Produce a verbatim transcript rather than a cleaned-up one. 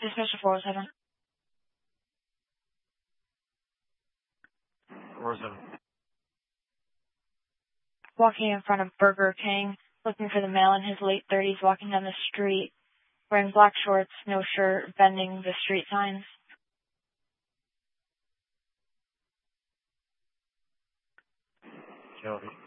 Dismissal four oh seven. four oh seven. Walking in front of Burger King, looking for the male in his late thirties walking down the street, wearing black shorts, no shirt, bending the street signs. Shelby.